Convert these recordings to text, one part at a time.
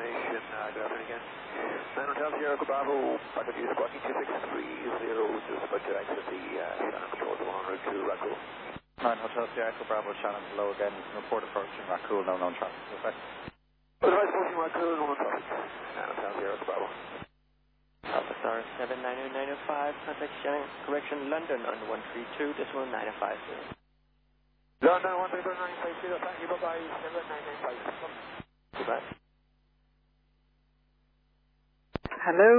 information. Good afternoon again. 9 Hotel Sierra Bravo, back at you, squawking 2630, just about to exit the Shannon Patrol on route to Raccoon. 9 Hotel Sierra Bravo, Shannon below again, report approaching Raccoon, no known traffic. Perfect. Advice approaching Raccoon, no known traffic. 9 Hotel Sierra Bravo. Alpha Star 790905, contact Shannon, correction London on 132, decimal 950. London 132, thank you, bye-bye, 7995. Goodbye. Hello.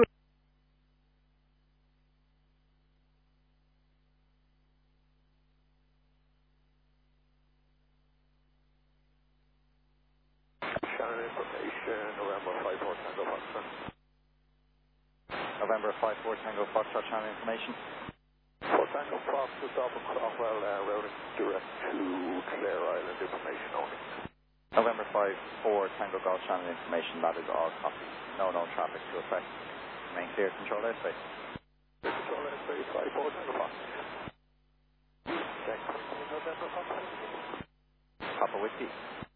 Shannon information, November 54 Tango Foxtrot. November 54 Tango Foxtrot, Shannon information. 4 Tango Fox, just off of Cromwell, routing direct to Clare Island, information only. November 54 Tango Golf, Shannon information, that is all copy. No known traffic to effect. Remain clear, control airspace. Control airspace 54 Tango Fox. Check. November Fox. Papa Whiskey.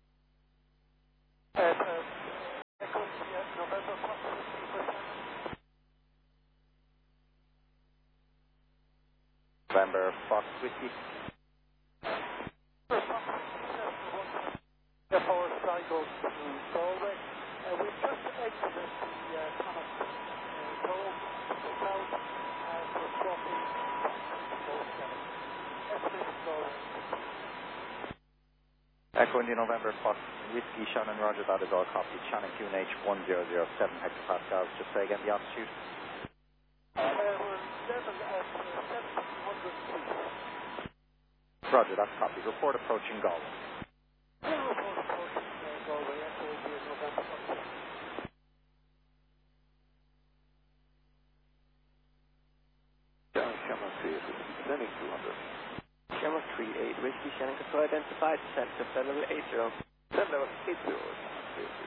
Echo, November Fox. November Fox Whiskey. Our sky goes to Galway. We've just exited the Connacht Toll to the south and we're crossing estimated Galway. Echo India November Fox Whiskey, Shannon Roger, that is all copied. Shannon QNH 1007 hectopascals. Just say again the altitude. We're level at 1700 feet. Roger, that's copied. Report approaching Galway. Report approaching Galway, Echo India November Fox. Shamrock 38, descending 200. Shamrock 38, Whiskey Shannon, control identified, descent to level 80. Descend level 80.